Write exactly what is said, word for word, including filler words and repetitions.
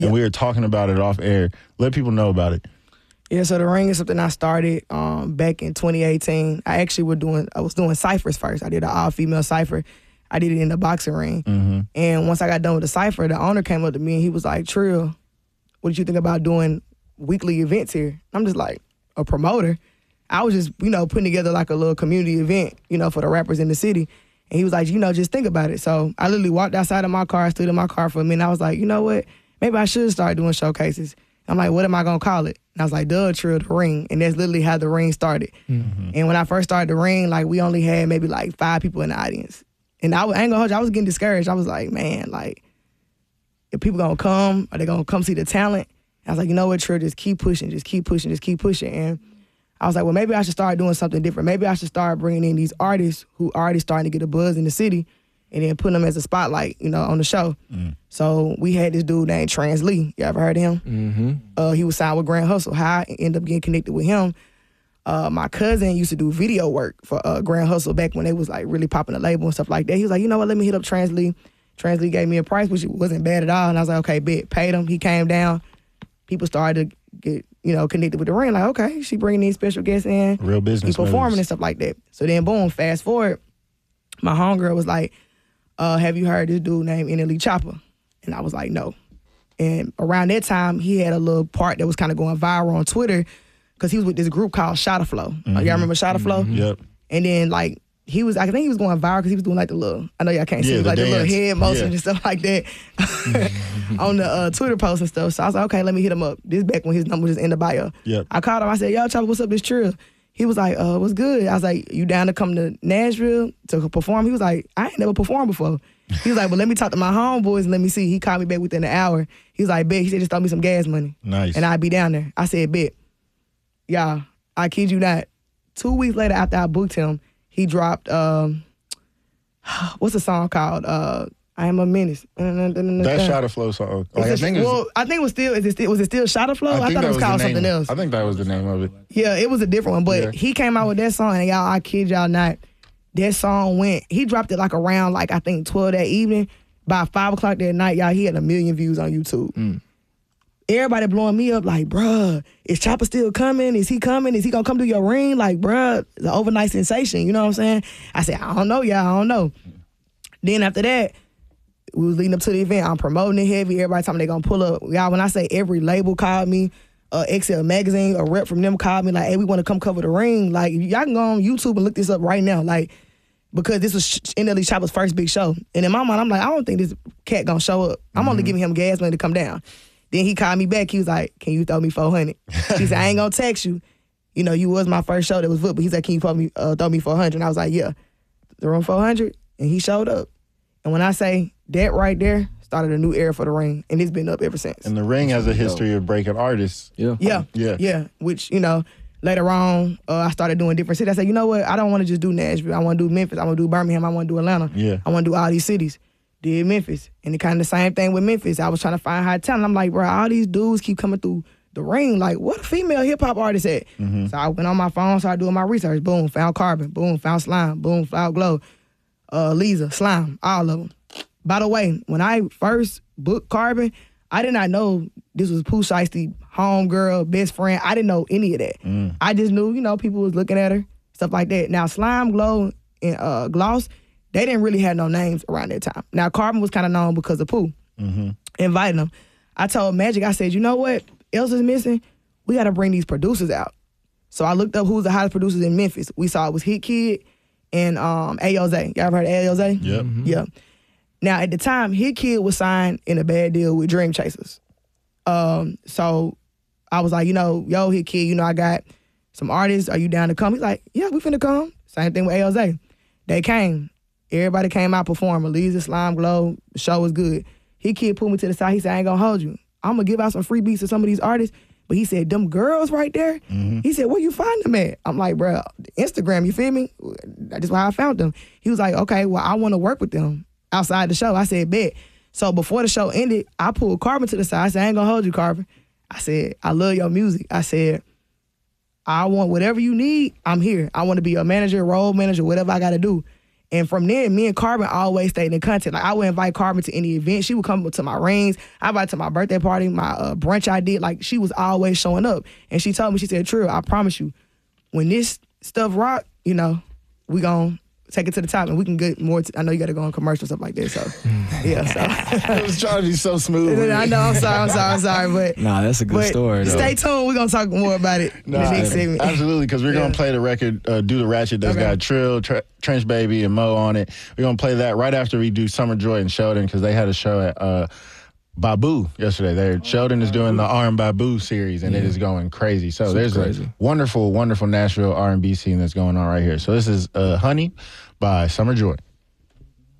And Yep. we were talking about it off air. Let people know about it. Yeah, so the ring is something I started um, back in twenty eighteen. I actually was doing I was doing ciphers first. I did an all-female cipher. I did it in the boxing ring. Mm-hmm. And once I got done with the cipher, the owner came up to me and he was like, Trill, what did you think about doing weekly events here? I'm just like, a promoter? I was just, you know, putting together like a little community event, you know, for the rappers in the city. And he was like, you know, just think about it. So I literally walked outside of my car, stood in my car for a minute. I was like, you know what? Maybe I should start doing showcases. I'm like, what am I going to call it? And I was like, duh, Trill, the ring. And that's literally how the ring started. Mm-hmm. And when I first started the ring, like, we only had maybe like five people in the audience. And I, I ain't going to hold you, I was getting discouraged. I was like, man, like, if people going to come, are they going to come see the talent? I was like, you know what, Trill, just keep pushing, just keep pushing, just keep pushing. And I was like, well, maybe I should start doing something different. Maybe I should start bringing in these artists who are already starting to get a buzz in the city and then putting them as a spotlight, you know, on the show. Mm. So we had this dude named Trans Lee. You ever heard of him? Mm-hmm. Uh, he was signed with Grand Hustle. How I ended up getting connected with him, uh, my cousin used to do video work for uh, Grand Hustle back when they was like really popping the label and stuff like that. He was like, you know what, let me hit up Trans Lee. Trans Lee gave me a price, which wasn't bad at all. And I was like, okay, bet. Paid him. He came down. People started to get, you know, connected with the ring. Like, okay, she bringing these special guests in. Real business He performing moves. and stuff like that. So then, boom, fast forward, my homegirl was like, uh, have you heard this dude named N L E Chopper? And I was like, no. And around that time, he had a little part that was kind of going viral on Twitter because he was with this group called Shotta Flow. Mm-hmm. Uh, y'all remember Shotta Flow? Mm-hmm. Yep. And then, like, he was, I think he was going viral because he was doing like the little, I know y'all can't Yeah, see, the like the little dance. head motion Yeah. and stuff like that on the uh, Twitter posts and stuff. So I was like, okay, let me hit him up. This back when his number was just in the bio. Yep. I called him. I said, yo, Chopper, what's up? This Trill. He was like, uh, what's good? I was like, you down to come to Nashville to perform? He was like, I ain't never performed before. He was like, well, let me talk to my homeboys and let me see. He called me back within an hour. He was like, bet. He said, just throw me some gas money. Nice. And I'd be down there. I said, bet. Y'all, I kid you not. Two weeks later after I booked him, he dropped, um, what's the song called? Uh, I Am a Menace. That Shotta Flow song. Is Like, I it- think it was, well, I think it was still, is it still, was it still Shotta Flow? I, think thought that it was the called name. something else. I think that was the name of it. Yeah, it was a different one, but Yeah. he came out with that song, and y'all, I kid y'all not, that song went, he dropped it like around, like, I think twelve that evening. By five o'clock that night, y'all, he had a million views on YouTube. Mm. Everybody blowing me up like, bruh, is Chopper still coming? Is he coming? Is he gonna come to your ring? Like, bruh, the overnight sensation, you know what I'm saying? I said, I don't know, y'all, I don't know. Then after that, we was leading up to the event. I'm promoting it heavy. Everybody told me they gonna pull up. Y'all, when I say every label called me, uh, X L Magazine, a rep from them called me like, hey, we want to come cover the ring. Like, y'all can go on YouTube and look this up right now. Like, because this was N L E Chopper's first big show. And in my mind, I'm like, I don't think this cat gonna show up. I'm only giving him gas money to come down. Then he called me back. He was like, can you throw me four hundred? He said, I ain't gonna text you. You know, you was my first show that was booked, but he said, can you throw me, uh, throw me four hundred? And I was like, yeah. Throw him four hundred, and he showed up. And when I say that right there, started a new era for the ring, and it's been up ever since. And the ring has a history of breaking artists. Yeah. Yeah, Yeah. yeah. Which, you know, later on, uh, I started doing different cities. I said, you know what? I don't want to just do Nashville. I want to do Memphis. I want to do Birmingham. I want to do Atlanta. Yeah. I want to do all these cities. Did Memphis. And it kind of the same thing with Memphis. I was trying to find high talent. I'm like, bro, all these dudes keep coming through the ring. Like, what a female hip-hop artist at? Mm-hmm. So I went on my phone, started doing my research. Boom, found Carbon. Boom, found Slime. Boom, found Glow. Uh, Lisa, Slime, all of them. By the way, when I first booked Carbon, I did not know this was Pooh Shiesty, homegirl, best friend. I didn't know any of that. Mm. I just knew, you know, people was looking at her, stuff like that. Now, Slime, Glow, and uh, Gloss, they didn't really have no names around that time. Now, Carbon was kind of known because of Pooh. Mm-hmm. Inviting them. I told Magic, I said, you know what else is missing? We got to bring these producers out. So I looked up who's the hottest producers in Memphis. We saw it was Hit Kid and um, A O Z. Y'all ever heard of A O Z? Yep. Mm-hmm. Yeah. Now, at the time, Hit Kid was signed in a bad deal with Dream Chasers. Um, so I was like, you know, yo, Hit Kid, you know, I got some artists. Are you down to come? He's like, yeah, we finna come. Same thing with A O Z. They came. Everybody came out performing. Lisa, Slime, Glow. The show was good. Hit Kid pulled me to the side. He said, I ain't gonna hold you. I'm gonna give out some free beats to some of these artists. But he said, them girls right there, Mm-hmm. he said, where you find them at? I'm like, bro, Instagram, you feel me? That's why I found them. He was like, okay, well, I want to work with them outside the show. I said, bet. So before the show ended, I pulled Carbon to the side. I said, I ain't gonna hold you, Carbon. I said, I love your music. I said, I want whatever you need, I'm here. I want to be your manager, role manager, whatever I gotta do. And from then, me and Carbon always stayed in contact. Like, I would invite Carbon to any event. She would come to my rings. I invited to my birthday party, my uh, brunch I did. Like, she was always showing up. And she told me, she said, Trill, I promise you, when this stuff rock, you know, we gon' take it to the top, and we can get more. T- I know you got to go on commercial stuff like this, so yeah. So I was trying to be so smooth. I know. I'm sorry. I'm sorry. I'm sorry. But nah, that's a good but story. Though. Stay tuned. We're gonna talk more about it Nah, in the next segment. Absolutely, because we're Yeah. gonna play the record, uh, "Do the Ratchet." That's Okay. got Trill, Tre- Trench Baby, and Mo on it. We're gonna play that right after we do Summer Joy and Sheldon, because they had a show at uh, Babu yesterday. They're, Sheldon is doing the R and Babu series, and Yeah. it is going crazy. So Super there's crazy. a wonderful, wonderful Nashville R and B scene that's going on right here. So this is uh, "Honey" by Summer Joy.